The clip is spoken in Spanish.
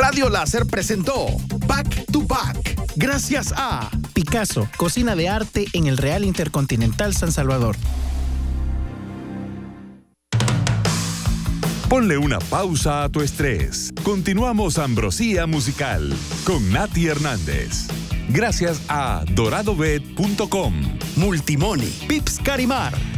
Radio Láser presentó Back to Back. Gracias a Picasso, cocina de arte en el Real Intercontinental San Salvador. Ponle una pausa a tu estrés. Continuamos Ambrosía Musical con Nati Hernández. Gracias a doradobet.com, Multimoni, Pips Carimar,